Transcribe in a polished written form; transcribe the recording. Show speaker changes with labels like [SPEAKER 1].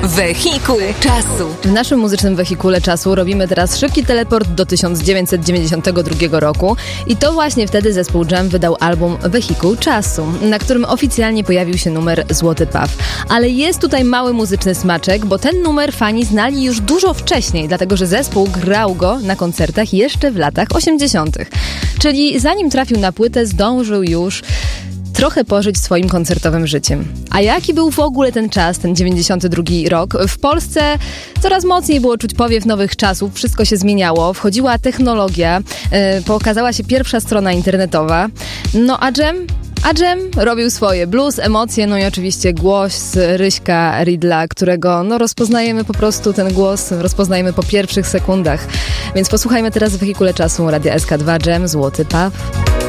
[SPEAKER 1] Wehikuł czasu.
[SPEAKER 2] W naszym muzycznym wehikule czasu robimy teraz szybki teleport do 1992 roku i to właśnie wtedy zespół Jam wydał album Wehikuł czasu, na którym oficjalnie pojawił się numer Złoty Paw. Ale jest tutaj mały muzyczny smaczek, bo ten numer fani znali już dużo wcześniej, dlatego że zespół grał go na koncertach jeszcze w latach 80. Czyli zanim trafił na płytę, zdążył już trochę pożyć swoim koncertowym życiem. A jaki był w ogóle ten czas, ten 92 rok? W Polsce coraz mocniej było czuć powiew nowych czasów, wszystko się zmieniało, wchodziła technologia, pokazała się pierwsza strona internetowa. No a Jam robił swoje. Blues, emocje, no i oczywiście głos Ryśka Ridla, którego rozpoznajemy po prostu, ten głos rozpoznajemy po pierwszych sekundach. Więc posłuchajmy teraz w wehikule czasu Radia SK2 Jam, Złoty Paw.